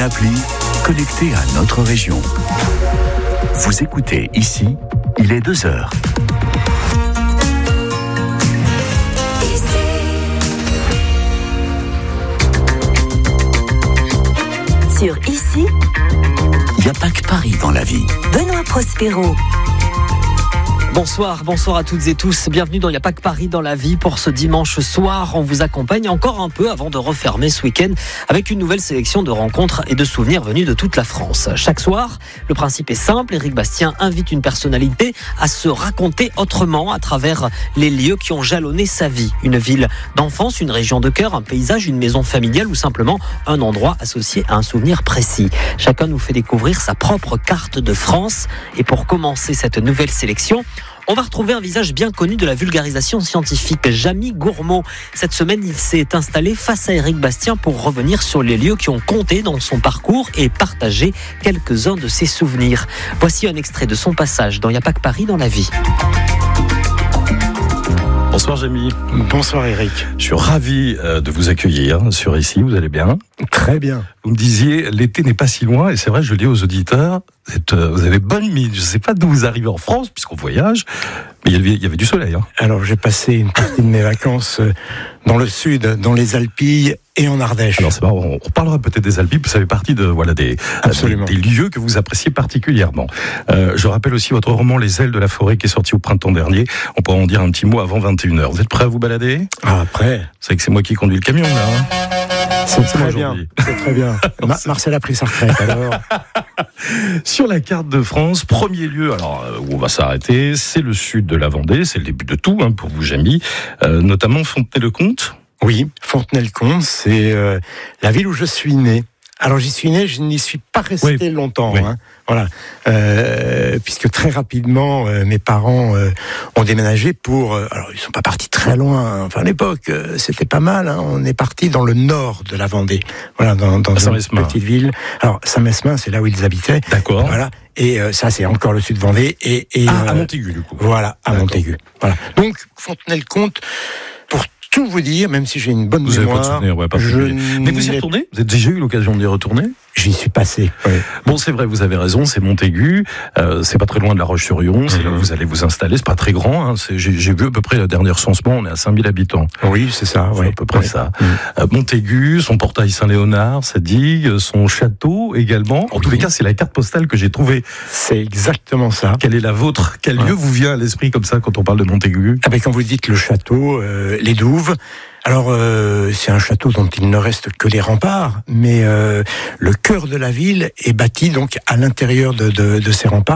appli, connecté à notre région. Vous écoutez ici, il est 2h. Sur Ici, il n'y a pas que Paris dans la vie. Benoît Prospero. Bonsoir à toutes et tous. Bienvenue dans Il n'y a pas que Paris dans la vie. Pour ce dimanche soir, on vous accompagne encore un peu avant de refermer ce week-end avec une nouvelle sélection de rencontres et de souvenirs venus de toute la France. Chaque soir, le principe est simple. Éric Bastien invite une personnalité à se raconter autrement à travers les lieux qui ont jalonné sa vie. Une ville d'enfance, une région de cœur, un paysage, une maison familiale ou simplement un endroit associé à un souvenir précis. Chacun nous fait découvrir sa propre carte de France. Et pour commencer cette nouvelle sélection, on va retrouver un visage bien connu de la vulgarisation scientifique, Jamy Gourmaud. Cette semaine, il s'est installé face à Éric Bastien pour revenir sur les lieux qui ont compté dans son parcours et partager quelques-uns de ses souvenirs. Voici un extrait de son passage dans Il n'y a pas que Paris dans la vie. Bonsoir Jamy. Bonsoir Eric. Je suis ravi de vous accueillir sur Ici, vous allez bien? Très bien. Vous me disiez, l'été n'est pas si loin, et c'est vrai, je le dis aux auditeurs, vous avez bonne mine. Je ne sais pas d'où vous arrivez en France, puisqu'on voyage, mais il y avait du soleil. Alors j'ai passé une partie de mes vacances dans le sud, dans les Alpilles et en Ardèche. Alors c'est marrant, on parlera peut-être des Alpilles, ça fait partie de, des lieux que vous appréciez particulièrement. Je rappelle aussi votre roman Les ailes de la forêt qui est sorti au printemps dernier. On pourra en dire un petit mot avant 21h. Vous êtes prêts à vous balader? Prêt. C'est que c'est moi qui conduis le camion là. C'est très bien. C'est très bien. Marcel a pris sa retraite alors. Sur la carte de France, premier lieu où on va s'arrêter, c'est le sud de la Vendée, c'est le début de tout pour vous Jamy, notamment Fontenay-le-Comte. Oui, Fontenay-le-Comte, c'est la ville où je suis né. Alors j'y suis né, je n'y suis pas resté longtemps. Oui. Puisque très rapidement mes parents ont déménagé alors ils sont pas partis très loin. Enfin à l'époque c'était pas mal. On est parti dans le nord de la Vendée. Voilà, dans une petite ville. Alors Saint-Mesmin, c'est là où ils habitaient. D'accord. Voilà. Et ça c'est encore le sud de Vendée. À Montaigu du coup. Voilà, à Montaigu. Voilà. Donc Fontenay-le-Comte. Pour tout vous dire, même si j'ai une bonne mémoire, mais vous y retournez? Vous avez déjà eu l'occasion d'y retourner? J'y suis passé. Oui. Bon, c'est vrai, vous avez raison, c'est Montaigu, c'est pas très loin de La Roche-sur-Yon, c'est là où vous allez vous installer, c'est pas très grand, j'ai vu à peu près le dernier recensement, on est à 5000 habitants. Oui, c'est ça, à peu près ça. Montaigu, son portail Saint-Léonard, sa digue, son château également. En tous les cas, c'est la carte postale que j'ai trouvée. C'est exactement ça. Quelle est la vôtre? Quel lieu vous vient à l'esprit comme ça quand on parle de Montaigu? Quand vous dites le château, les douves. Alors, c'est un château dont il ne reste que les remparts, mais le cœur de la ville est bâti donc à l'intérieur de ces remparts.